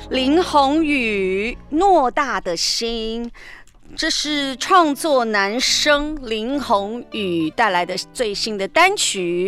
林宏宇偌大的心，这是创作男生林宏宇带来的最新的单曲。